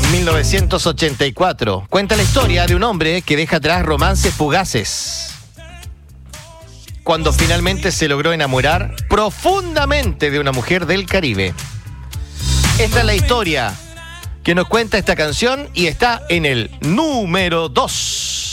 1984. Cuenta la historia de un hombre que deja atrás romances fugaces, cuando finalmente se logró enamorar profundamente de una mujer del Caribe. Esta es la historia que nos cuenta esta canción y está en el número 2.